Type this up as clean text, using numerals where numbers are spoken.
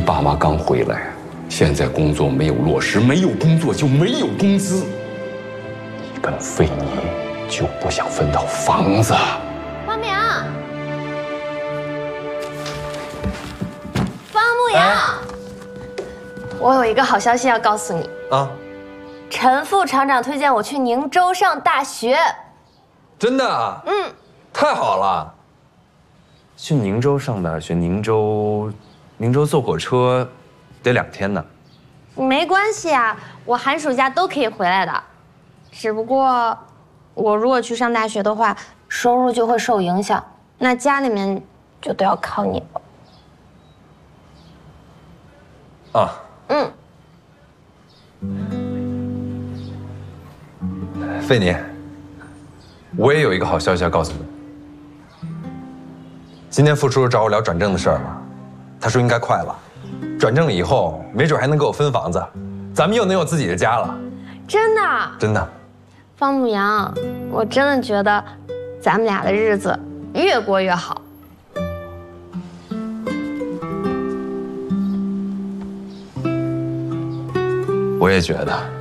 爸妈刚回来，现在工作没有落实，没有工作就没有工资。你跟费妮就不想分到房子？ 方明，方牧阳，我有一个好消息要告诉你啊！ 陈副厂长推荐我去宁州上大学。 真的啊？嗯，太好了。去宁州上大学，宁州坐火车得2天呢。 没关系啊，我寒暑假都可以回来的。只不过，我如果去上大学的话，收入就会受影响，那家里面就都要靠你了。 啊。 嗯。 费妮，我也有一个好消息要告诉你。今天副叔找我聊转正的事儿了，他说应该快了，转正了以后，没准还能给我分房子，咱们又能有自己的家了。 真的？ 真的。 方牧阳，我真的觉得，咱们俩的日子越过越好。 我也觉得。